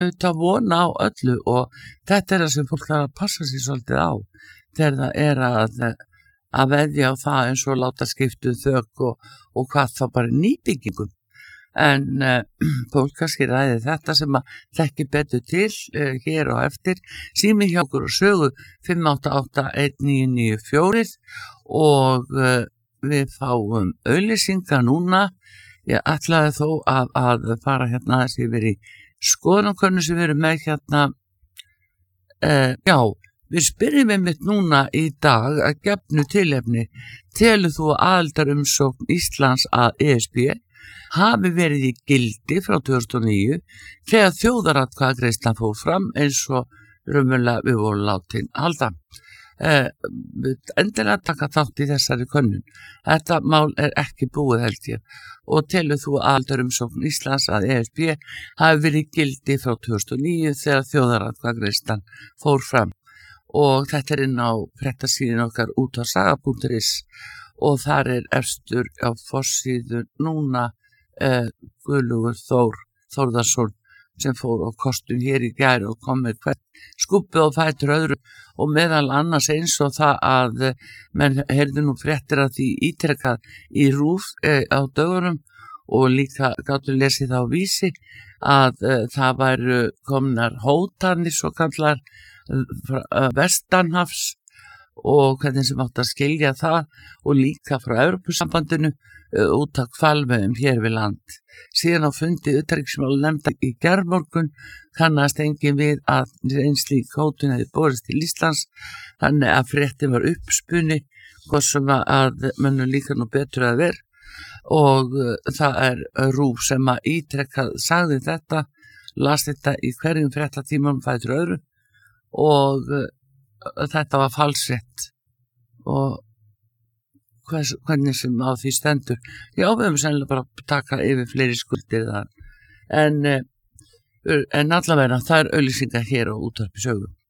auðvitað vona á öllu og þetta það sem fólk þarf að passa sig svolítið á þegar það að veðja á það eins og láta skiptu þök og hvað þá bara nýbyggingum. En fólk kannski ræði þetta sem að þekki betur til hér og eftir. Sími hjá okkur og sögu 5881994 og við fáum auglýsingar núna. Ég ætlaði þó að fara hérna þessi yfir í skoðanakönnun sem við erum með hérna. Já, við spyrjum einmitt núna í dag að gefnu tilefni. Telur þú aðildarumsókn Íslands að ESB hafi verið í gildi frá 2009 þegar þjóðaratkvæðagreiðslan fór fram eins og raunverulega við vorum látin halda. Endilega taka þátt í þessari könnun. Þetta mál ekki búið held ég og telur þú aðildarumsókn Íslands að ESB hafi verið í gildi frá 2009 þegar þjóðaratkvæðagreiðslan fór fram og þetta inn á fréttasíðun okkar útvarsaga.is og þar efstur á forsíðu núna Guðlaugur Þórðarson sem fór á kostun hér í gær og kom með hvert skúpið og fætur öðru og meðal annars eins og það að menn heyrðu nú fréttir að því ítrekkað í RÚV á dögunum og líka gátu lesið á Vísi að það væru komnar hótanir svo kallar vestanhafs og hvernig sem átt að skilja það og líka frá Evrópusambandinu út af hvalveiðum hér við land. Síðan á fundi utanríkismálanefndar í gærmorgun kannast enginn við að eins slík hótun hefði borist til Íslands þannig að fréttin var uppspunni hvað sem að mönnum líka nú betur að vera og það RÚV sem að ítrekkað sagði þetta, las þetta í hverjum fréttatímanum fætur öðru og þetta var falsrétt og hvernig sem á því stendur. Já, við höfum sennilega bara að taka yfir fleiri skuldir þar. En allavega það auglýsingar hér á útvarpi sögu.